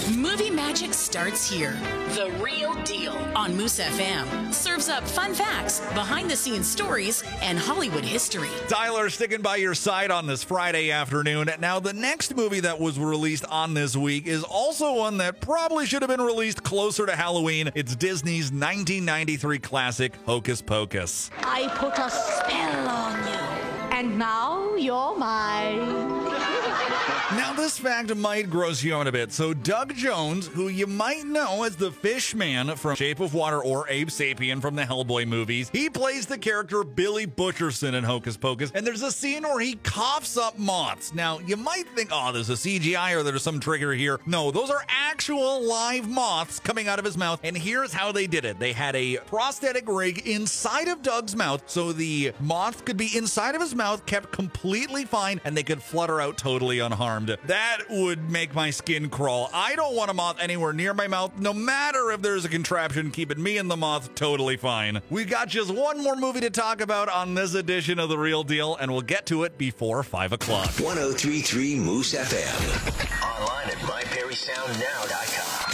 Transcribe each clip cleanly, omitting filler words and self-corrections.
Movie magic starts here. The Real Deal on Moose FM serves up fun facts, behind-the-scenes stories, and Hollywood history. Tyler sticking by your side on this Friday afternoon. Now, the next movie that was released on this week is also one that probably should have been released closer to Halloween. It's Disney's 1993 classic, Hocus Pocus. I put a spell on you, and now you're mine. Now, this fact might gross you out a bit. So, Doug Jones, who you might know as the Fish Man from Shape of Water or Abe Sapien from the Hellboy movies, he plays the character Billy Butcherson in Hocus Pocus, and there's a scene where he coughs up moths. Now, you might think, oh, there's a CGI or there's some trigger here. No, those are actual live moths coming out of his mouth, and here's how they did it. They had a prosthetic rig inside of Doug's mouth, so the moths could be inside of his mouth, kept completely fine, and they could flutter out totally unharmed. That would make my skin crawl. I don't want a moth anywhere near my mouth, no matter if there's a contraption keeping me and the moth totally fine. We've got just one more movie to talk about on this edition of The Real Deal, and we'll get to it before 5 o'clock. 103.3 Moose FM. Online at myperrysoundnow.com.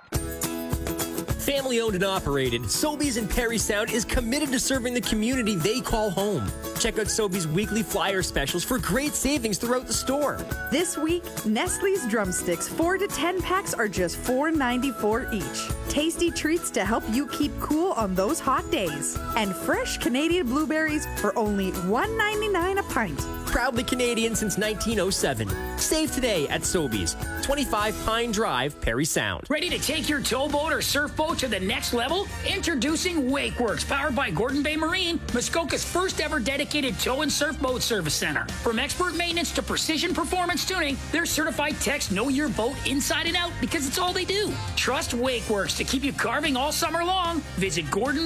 Family owned and operated, Sobeys in Perry Sound is committed to serving the community they call home. Check out Sobeys' weekly flyer specials for great savings throughout the store. This week, Nestle's drumsticks 4 to 10 packs are just $4.94 each. Tasty treats to help you keep cool on those hot days. And fresh Canadian blueberries for only $1.99 a pint. Proudly Canadian since 1907. Save today at Sobeys, 25 Pine Drive, Perry Sound. Ready to take your towboat or surfboat to the next level? Introducing WakeWorks, powered by Gordon Bay Marine, Muskoka's first ever dedicated tow and surfboat service center. From expert maintenance to precision performance tuning, their certified techs know your boat inside and out because it's all they do. Trust WakeWorks to keep you carving all summer long. Visit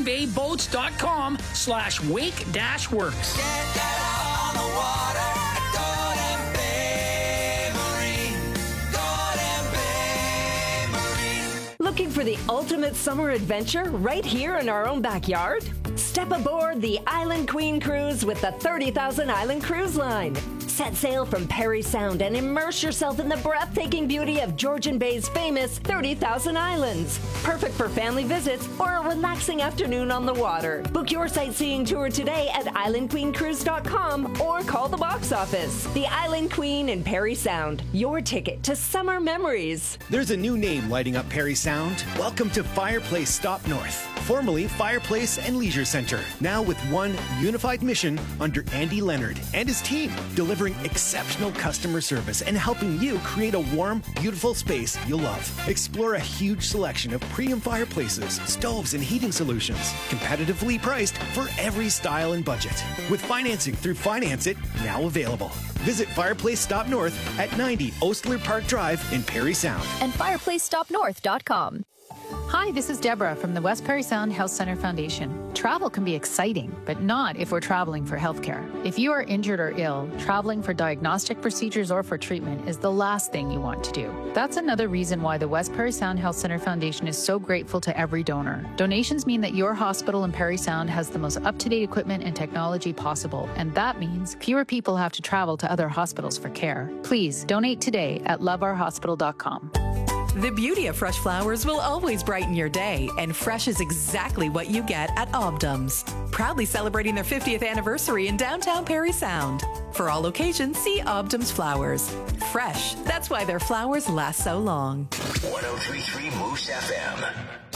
GordonBayBoats.com/wake-works. Get that out on the water. Looking for the ultimate summer adventure right here in our own backyard? Step aboard the Island Queen Cruise with the 30,000 Island Cruise Line. Set sail from Perry Sound and immerse yourself in the breathtaking beauty of Georgian Bay's famous 30,000 Islands. Perfect for family visits or a relaxing afternoon on the water. Book your sightseeing tour today at islandqueencruise.com or call the box office. The Island Queen in Perry Sound. Your ticket to summer memories. There's a new name lighting up Perry Sound. Welcome to Fireplace Stop North, formerly Fireplace and Leisure Center. Now with one unified mission under Andy Leonard and his team, delivering exceptional customer service and helping you create a warm, beautiful space you'll love. Explore a huge selection of premium fireplaces, stoves, and heating solutions, competitively priced for every style and budget. With financing through Finance It, now available. Visit Fireplace Stop North at 90 Ostler Park Drive in Perry Sound. And fireplacestopnorth.com. Hi, this is Deborah from the West Perry Sound Health Center Foundation. Travel can be exciting, but not if we're traveling for healthcare. If you are injured or ill, traveling for diagnostic procedures or for treatment is the last thing you want to do. That's another reason why the West Perry Sound Health Center Foundation is so grateful to every donor. Donations mean that your hospital in Perry Sound has the most up-to-date equipment and technology possible, and that means fewer people have to travel to other hospitals for care. Please donate today at loveourhospital.com. The beauty of fresh flowers will always brighten your day, and fresh is exactly what you get at Obdams. Proudly celebrating their 50th anniversary in downtown Perry Sound. For all occasions, see Obdams Flowers. Fresh, that's why their flowers last so long. 103.3 Moose FM.